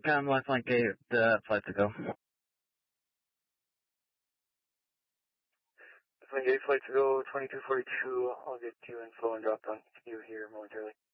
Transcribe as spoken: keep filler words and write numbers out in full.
I'm West Point Gate, uh, flight to go. West Point Gate, flight to go, twenty-two forty-two. I'll get you info and drop on you here momentarily.